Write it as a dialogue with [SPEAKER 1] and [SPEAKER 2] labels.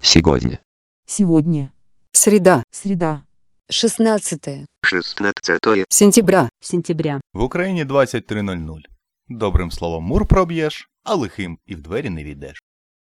[SPEAKER 1] Сегодня.
[SPEAKER 2] Сегодня.
[SPEAKER 3] Среда.
[SPEAKER 2] Среда.
[SPEAKER 4] 16
[SPEAKER 3] Сентября.
[SPEAKER 5] В Україні 23:00. Добрим словом мур проб'єш, а лихим і в двері не війдеш.